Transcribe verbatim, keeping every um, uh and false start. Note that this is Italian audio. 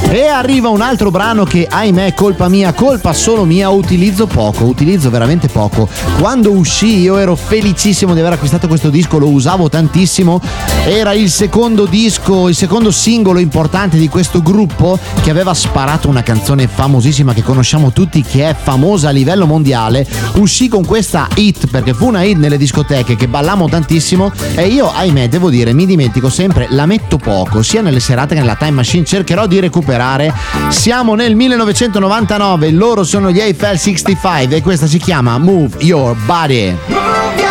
E arriva un altro brano che, ahimè, colpa mia, colpa solo mia, utilizzo poco, utilizzo veramente poco. Quando uscì io ero felicissimo di aver acquistato questo disco, lo usavo tantissimo. Era il secondo disco, il secondo singolo importante di questo gruppo che aveva sparato una canzone famosissima che conosciamo tutti, che è famosa a livello mondiale. Uscì con questa hit perché fu una hit nelle discoteche che ballammo tantissimo, e io, ahimè, devo dire, mi dimentico sempre, la metto poco, sia nelle serate che nella time machine. Cercherò di recuperare. Siamo nel millenovecentonovantanove, loro sono gli Eiffel sessantacinque e questa si chiama Move Your Body.